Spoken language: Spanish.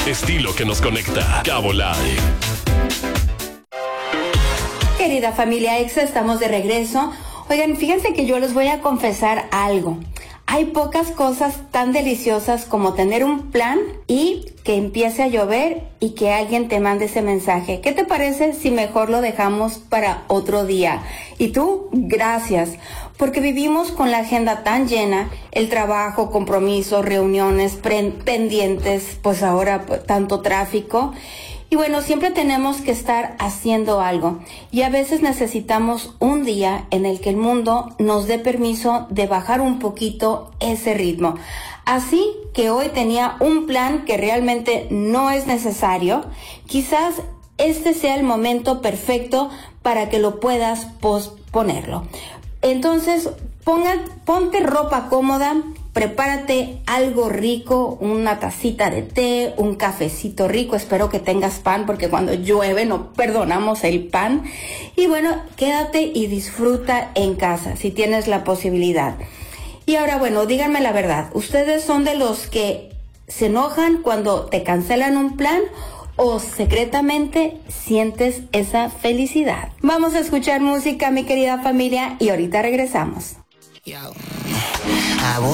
Estilo que nos conecta. Cabo Live. Querida familia Exa, estamos de regreso. Oigan, fíjense que yo les voy a confesar algo. Hay pocas cosas tan deliciosas como tener un plan y que empiece a llover y que alguien te mande ese mensaje. ¿Qué te parece si mejor lo dejamos para otro día? Y tú, gracias, porque vivimos con la agenda tan llena, el trabajo, compromisos, reuniones, pendientes, pues ahora tanto tráfico. Y bueno, siempre tenemos que estar haciendo algo y a veces necesitamos un día en el que el mundo nos dé permiso de bajar un poquito ese ritmo. Así que hoy tenía un plan que realmente no es necesario. Quizás este sea el momento perfecto para que lo puedas posponerlo. Entonces, ponte ropa cómoda. Prepárate algo rico, una tacita de té, un cafecito rico. Espero que tengas pan porque cuando llueve no perdonamos el pan. Y bueno, quédate y disfruta en casa si tienes la posibilidad. Y ahora, bueno, díganme la verdad. ¿Ustedes son de los que se enojan cuando te cancelan un plan o secretamente sientes esa felicidad? Vamos a escuchar música, mi querida familia, y ahorita regresamos.